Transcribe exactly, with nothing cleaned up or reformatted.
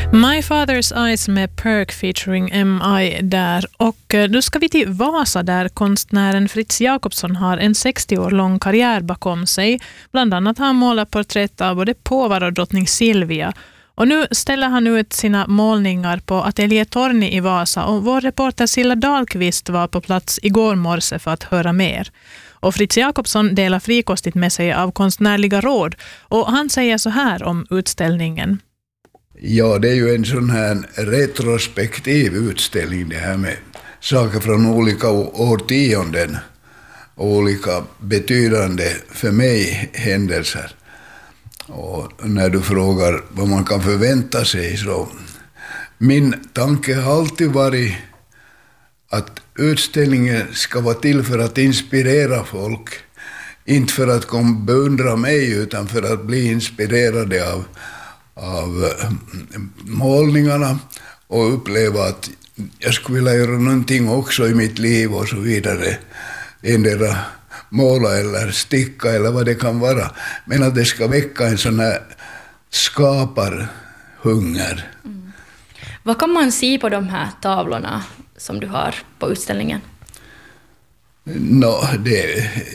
My Father's Eyes med Perk featuring M I där. Och nu ska vi till Vasa där konstnären Fritz Jakobsson har en sextio år lång karriär bakom sig. Bland annat har han målat porträtt av både påvar och drottning Silvia. Och nu ställer han ut sina målningar på Atelier Torni i Vasa och vår reporter Silla Dahlqvist var på plats igår morse för att höra mer. Och Fritz Jakobsson delar frikostigt med sig av konstnärliga råd och han säger så här om utställningen. Ja, det är ju en sån här retrospektiv utställning det här med saker från olika årtionden och olika betydande för mig händelser. Och när du frågar vad man kan förvänta sig så min tanke har alltid varit att utställningen ska vara till för att inspirera folk. Inte för att komma beundra mig utan för att bli inspirerade av, av målningarna och uppleva att jag skulle vilja göra någonting också i mitt liv och så vidare. Endera måla eller sticka eller vad det kan vara. Men att det ska väcka en sån här skaparhunger. Mm. Vad kan man se på de här tavlorna som du har på utställningen? No, det